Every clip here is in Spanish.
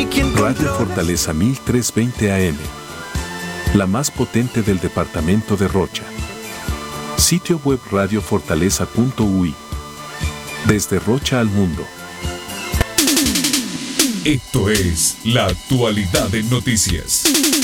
Radio Fortaleza 1320 AM, la más potente del departamento de Rocha. Sitio web radiofortaleza.ui. Desde Rocha al mundo. Esto es la actualidad en noticias.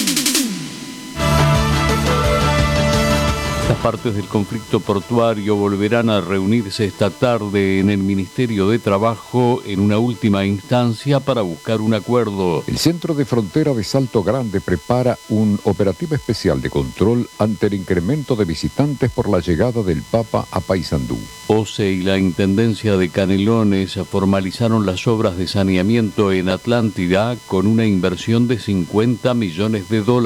Las partes del conflicto portuario volverán a reunirse esta tarde en el Ministerio de Trabajo en una última instancia para buscar un acuerdo. El Centro de Frontera de Salto Grande prepara un operativo especial de control ante el incremento de visitantes por la llegada del Papa a Paysandú. OCE y la Intendencia de Canelones formalizaron las obras de saneamiento en Atlántida con una inversión de $50 millones.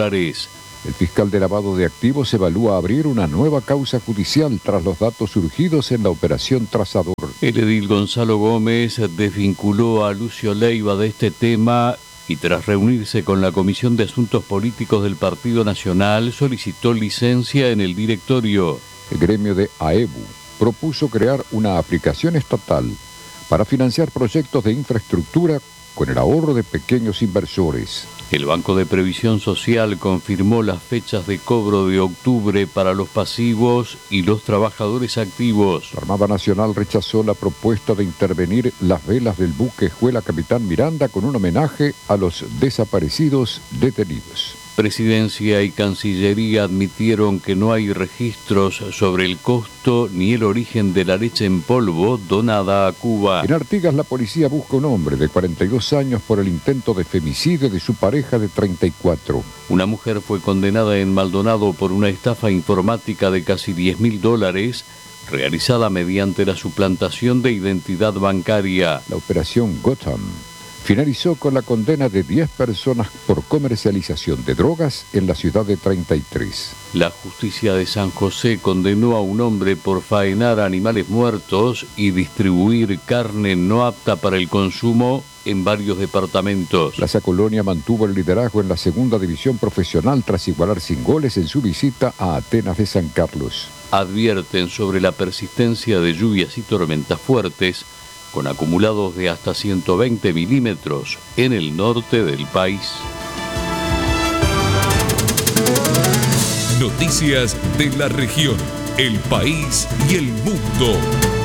El fiscal de lavado de activos evalúa abrir una nueva causa judicial tras los datos surgidos en la operación Trazador. El edil Gonzalo Gómez desvinculó a Lucio Leiva de este tema y tras reunirse con la Comisión de Asuntos Políticos del Partido Nacional solicitó licencia en el directorio. El gremio de AEBU propuso crear una aplicación estatal para financiar proyectos de infraestructura con el ahorro de pequeños inversores. El Banco de Previsión Social confirmó las fechas de cobro de octubre para los pasivos y los trabajadores activos. La Armada Nacional rechazó la propuesta de intervenir las velas del buque Escuela Capitán Miranda con un homenaje a los desaparecidos detenidos. Presidencia y Cancillería admitieron que no hay registros sobre el costo ni el origen de la leche en polvo donada a Cuba. En Artigas, la policía busca un hombre de 42 años por el intento de femicidio de su pareja de 34. Una mujer fue condenada en Maldonado por una estafa informática de casi $10.000 realizada mediante la suplantación de identidad bancaria. La operación Gotham finalizó con la condena de 10 personas por comercialización de drogas en la ciudad de 33. La justicia de San José condenó a un hombre por faenar animales muertos y distribuir carne no apta para el consumo en varios departamentos. Plaza Colonia mantuvo el liderazgo en la segunda división profesional tras igualar sin goles en su visita a Atenas de San Carlos. Advierten sobre la persistencia de lluvias y tormentas fuertes con acumulados de hasta 120 milímetros en el norte del país. Noticias de la región, el país y el mundo.